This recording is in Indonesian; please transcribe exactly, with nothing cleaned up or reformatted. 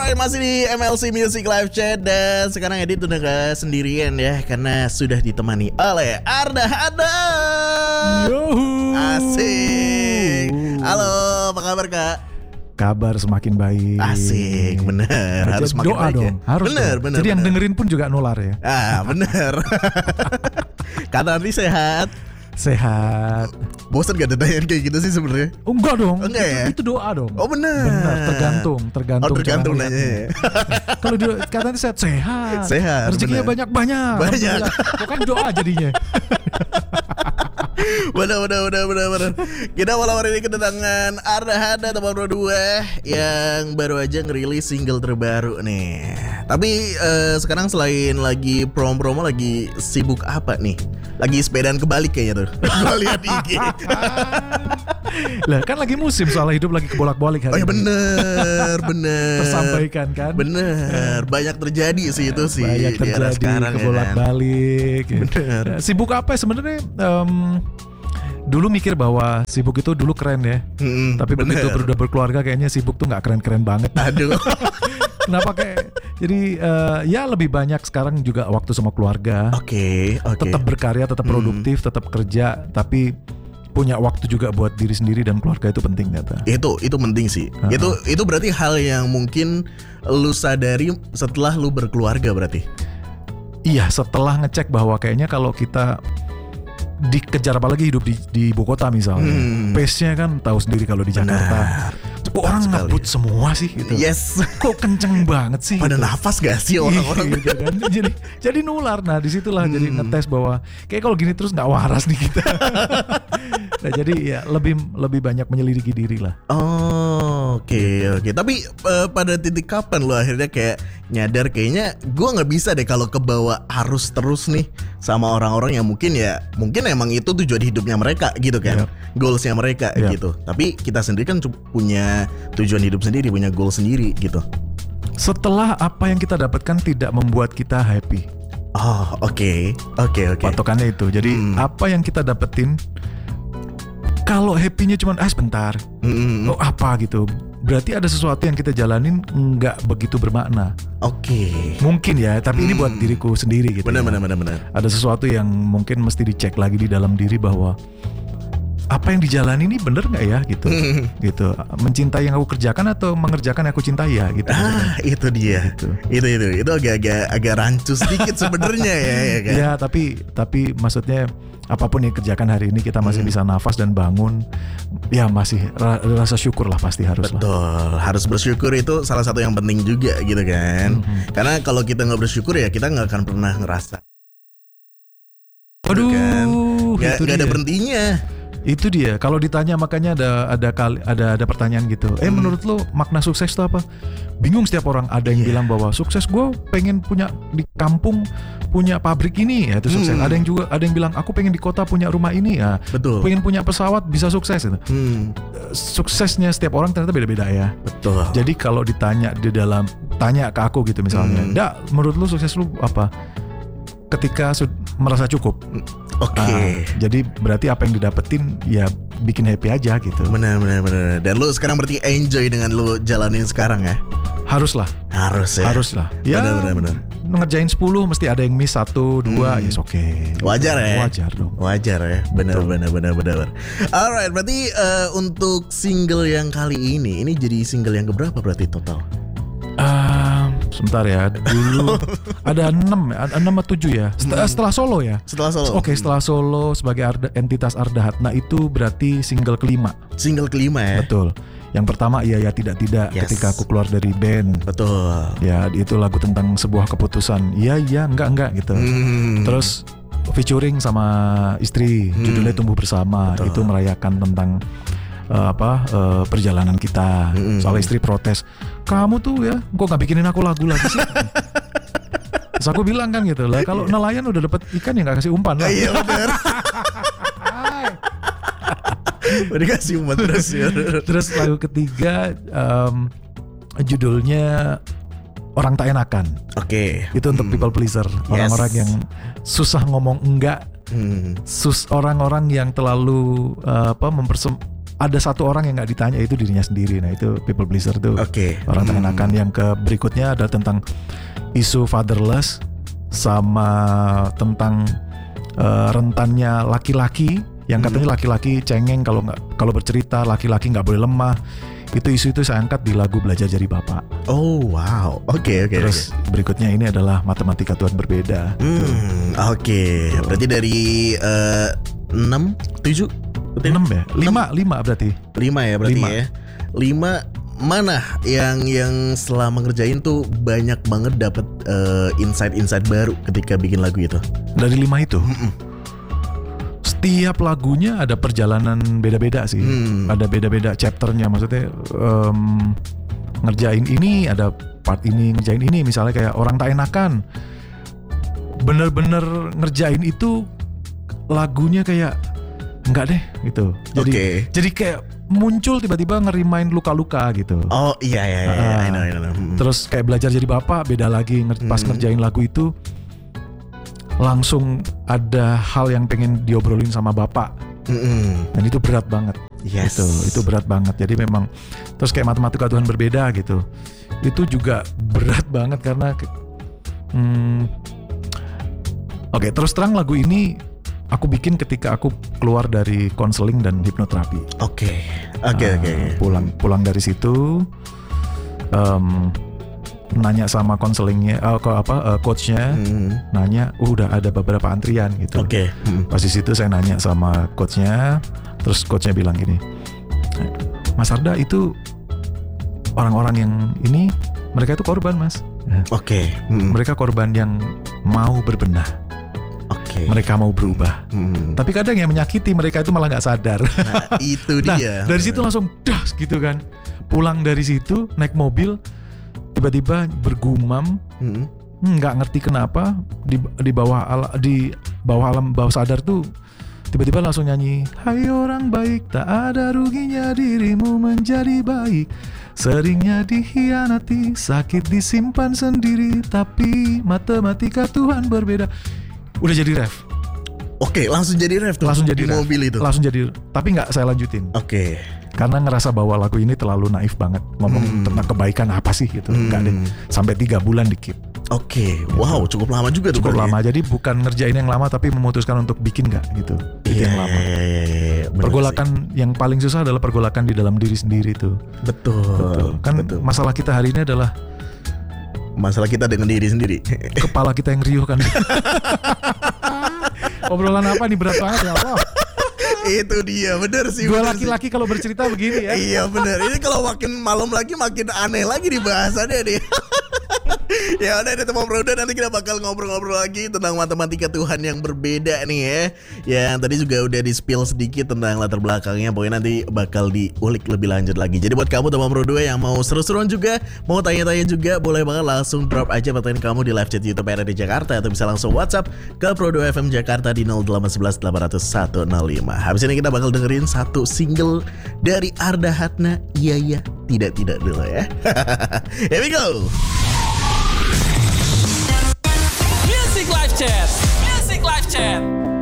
Alright, masih di M L C Music Live Chat. Dan sekarang Edit udah gak sendirian ya, karena sudah ditemani oleh Arda Adam. Yohu. Asik. Halo, apa kabar Kak? Kabar semakin baik. Asik, bener. Baca Harus semakin doa baik dong. ya. Harus bener, dong. bener. Jadi bener. yang dengerin pun juga nular ya. Ah, bener. Kak Nanti sehat. Sehat. Bosan gak ditanyain kayak gitu sih sebenarnya? Oh, enggak dong. Enggak ya? Itu, itu doa dong. Oh bener. Benar, tergantung, tergantung. Oh tergantung cara nanya ngeliatnya. ya. Kalau dia katanya sehat, sehat. Sehat, Rezekinya bener. banyak-banyak. Banyak. Bukan doa jadinya. Bener, bener, bener, bener, bener. Kita malam hari ini kedatangan Arda Hada teman berdua yang baru aja ngerilis single terbaru nih. Tapi uh, sekarang selain lagi promo-promo, lagi sibuk apa nih? Lagi sepedaan kebalik kayaknya tuh. Gue lihat I G. Lah kan lagi musim, soalnya hidup lagi kebolak-balik Oh hari ya ini. bener, bener. Tersampaikan kan. Bener, banyak terjadi sih itu sih Banyak di era terjadi sekarang ya kan. kebolak-balik ya. Bener. Ya, sibuk apa ya sebenarnya? Em, dulu mikir bahwa sibuk itu dulu keren ya. Mm-mm, Tapi bener. begitu udah berkeluarga kayaknya sibuk tuh nggak keren-keren banget. Aduh. Kenapa kayak jadi eh, ya lebih banyak sekarang juga waktu sama keluarga. Oke, oke. Tetap berkarya, tetap Hmm. produktif, tetap kerja, tapi punya waktu juga buat diri sendiri dan keluarga itu penting kata. Itu itu penting sih. Uh-huh. Itu itu berarti hal yang mungkin lu sadari setelah lu berkeluarga berarti. Iya, setelah ngecek bahwa kayaknya kalau kita dikejar apalagi hidup di, di ibu kota misalnya, Hmm. pace-nya kan tahu sendiri kalau di Jakarta. Kok orang sekali. ngebut semua sih gitu. Yes. Kok kenceng banget sih Pada gitu. nafas gak sih orang-orang? gitu kan. jadi jadi nular. Nah disitulah Hmm. jadi ngetes bahwa kayak kalau gini terus nggak waras nih kita. Nah jadi ya lebih lebih banyak menyelidiki diri lah. Oh, oke oke. Tapi eh, pada titik kapan lu akhirnya kayak nyadar kayaknya gua nggak bisa deh kalau kebawa harus terus nih sama orang-orang yang mungkin ya mungkin emang itu tujuan hidupnya mereka gitu kan, Yep. goalsnya mereka Yep. gitu. Tapi kita sendiri kan cu- punya tujuan hidup sendiri, punya goal sendiri gitu. Setelah apa yang kita dapatkan tidak membuat kita happy. Oh, oke oke oke. Patokannya itu. Jadi Hmm. apa yang kita dapetin, kalau happy-nya cuma ah sebentar, Mm-mm. oh apa gitu, berarti ada sesuatu yang kita jalanin nggak begitu bermakna. Oke. Mungkin ya, tapi ini buat Hmm. diriku sendiri gitu. Benar ya. benar benar benar. Ada sesuatu yang mungkin mesti dicek lagi di dalam diri bahwa apa yang dijalani ini bener nggak ya gitu, gitu. Mencintai yang aku kerjakan atau mengerjakan yang aku cintai ya gitu. Ah, itu dia. Gitu. Itu itu itu agak-agak agak rancu sedikit sebenarnya ya, ya kan. Ya tapi tapi maksudnya apapun yang kerjakan hari ini kita masih Hmm. bisa nafas dan bangun, ya masih ra- rasa syukur lah pasti harus lah. Betul, harus bersyukur itu salah satu yang penting juga gitu kan. Mhm. Karena kalau kita nggak bersyukur ya kita nggak akan pernah ngerasa. Aduh, kan? Nggak itu nggak ada dia. berhentinya. Itu dia. Kalau ditanya makanya ada ada kali ada ada pertanyaan gitu. Eh Hmm. menurut lo makna sukses itu apa? Bingung setiap orang. Ada yang Iya. bilang bahwa sukses gue pengen punya di kampung punya pabrik ini ya itu sukses. Hmm. Ada yang juga ada yang bilang aku pengen di kota punya rumah ini ya. Betul. Pengen punya pesawat bisa sukses itu. Hmm, Eh, Suksesnya setiap orang ternyata beda-beda ya. betul. Jadi kalau ditanya di dalam tanya ke aku gitu misalnya, Hmm. "Dak, menurut lu sukses lu apa?" Ketika sud- merasa cukup. Oke. Ah, jadi berarti apa yang didapetin ya bikin happy aja gitu. Benar benar benar. Dan lu sekarang berarti enjoy dengan lu jalanin sekarang ya? Haruslah, Harus ya. haruslah. Ya, Benar benar benar. ngerjain sepuluh mesti ada yang miss satu, dua, Hmm. ya oke. Wajar ya. Wajar dong. Wajar ya, benar Betul. benar benar benar. Alright, berarti eh, untuk single yang kali ini, ini jadi single yang keberapa berarti total? Ah, sebentar ya. Dulu ada enam, ya, ada enam atau tujuh ya. Set- Hmm. Setelah Solo ya. Setelah solo. Oke, setelah Solo sebagai Arda- entitas Arda Hatna itu berarti single kelima. Single kelima ya. Betul. Yang pertama iya ya tidak tidak Yes. ketika aku keluar dari band. Betul. Ya itu lagu tentang sebuah keputusan. Iya iya enggak enggak gitu. Hmm. Terus featuring sama istri, Hmm. judulnya Tumbuh Bersama. Betul. Itu merayakan tentang eh, apa eh, perjalanan kita. Hmm. Soal istri protes, kamu tuh ya, kok nggak bikinin aku lagu lagi sih? Terus aku bilang kan gitu lah, kalau nelayan udah dapet ikan ya nggak kasih umpan lah. Iya benar. Udah kasih umpan terus ya. Terus lagu ketiga em, judulnya Orang Tak Enakan. Oke. Itu untuk Hmm. people pleaser, orang-orang yang susah ngomong enggak, Hmm. sus orang-orang yang terlalu eh, apa mempersem ada satu orang yang nggak ditanya, itu dirinya sendiri. Nah itu people pleaser tuh. Oke. Orang Hmm. tak-enakan. Yang ke berikutnya adalah tentang isu fatherless sama tentang uh, rentannya laki-laki yang katanya laki-laki cengeng kalau nggak kalau bercerita, laki-laki nggak boleh lemah. Itu isu itu saya angkat di lagu Belajar Jadi Bapak. Oh wow, oke okay, oke. Okay, Terus okay. berikutnya ini adalah Matematika Tuhan Berbeda. Hmm, oke. Okay. Berarti dari uh, enam, tujuh, enam ya? lima, lima berarti. lima ya berarti lima. ya. lima mana yang yang setelah mengerjain tuh banyak banget dapat uh, insight-insight baru ketika bikin lagu itu. Dari lima itu. Mm-mm. Setiap lagunya ada perjalanan beda-beda sih. Hmm. Ada beda-beda chapternya. Maksudnya um, ngerjain ini, ada part ini, ngerjain ini. Misalnya kayak Orang Tak Enakan, bener-bener ngerjain itu lagunya kayak enggak deh gitu. Jadi Oke. jadi kayak muncul tiba-tiba ngerimain luka-luka gitu. Oh iya iya iya, Ah. I know, I know. Hmm. Terus kayak Belajar Jadi Bapak beda lagi. Nger- pas Hmm. ngerjain lagu itu langsung ada hal yang pengen diobrolin sama bapak. Mm-mm. Dan itu berat banget. Yes. Itu itu berat banget. Jadi memang terus kayak Matematika Tuhan Berbeda gitu. Itu juga berat banget karena hmm, Oke, terus terang lagu ini aku bikin ketika aku keluar dari konseling dan hipnoterapi. Oke. Oke Ah, oke. Pulang pulang dari situ um, nanya sama konselingnya, uh, apa uh, coachnya, Hmm. nanya, uh, udah ada beberapa antrian gitu. Oke. Hmm. Pas di situ saya nanya sama coachnya, terus coachnya bilang gini, Mas Arda itu orang-orang yang ini mereka itu korban mas. Oke. Hmm. Mereka korban yang mau berbenah, Oke. mereka mau berubah. Hmm. Tapi kadang yang menyakiti mereka itu malah nggak sadar. Nah, itu Nah, dia. dari situ langsung das gitu kan. Pulang dari situ naik mobil, tiba-tiba bergumam, Hmm. nggak ngerti kenapa di di bawah ala, di bawah alam bawah sadar tuh tiba-tiba langsung nyanyi, hai orang baik, tak ada ruginya dirimu menjadi baik, seringnya dikhianati, sakit disimpan sendiri, tapi matematika Tuhan berbeda. Udah jadi ref, Oke, langsung jadi ref tuh. langsung jadi di ref. mobil itu. Langsung jadi, tapi nggak saya lanjutin. Oke. Karena ngerasa bahwa lagu ini terlalu naif banget ngomong Hmm. tentang kebaikan apa sih gitu. Hmm. Enggak deh. Sampai tiga bulan di keep. Oke. Wow, cukup lama juga tuh. Cukup berarti. lama. Jadi bukan ngerjain yang lama tapi memutuskan untuk bikin nggak gitu. Bikin Iya, yang lama. iya, iya, iya. Bener Pergolakan yang paling susah adalah pergolakan di dalam diri sendiri tuh. sih. Betul. Betul. Kan Betul. masalah kita hari ini adalah Masalah kita dengan diri sendiri. kepala kita yang riuh kan. Obrolan apa nih berat banget ya Allah. Itu dia, bener sih. Dua bener sih. laki-laki kalau bercerita begini ya. Iya bener. Ini kalau makin malam lagi makin aneh lagi nih bahasannya nih. Ya udah deh teman Broda, nanti kita bakal ngobrol-ngobrol lagi tentang matematika Tuhan yang berbeda nih ya. Yang tadi juga udah di spill sedikit tentang latar belakangnya. Pokoknya nanti bakal diulik lebih lanjut lagi. Jadi buat kamu teman Broda yang mau seru-seruan juga, mau tanya-tanya juga, boleh banget langsung drop aja pertanyaan kamu di live chat YouTube R R D Jakarta, atau bisa langsung WhatsApp ke Prodo F M Jakarta di nol delapan satu satu delapan nol satu nol lima. Habis ini kita bakal dengerin satu single dari Arda Hatna, Iya Ya Tidak Tidak dulu ya. Here we go. Music Live Chat. Music Live Chat.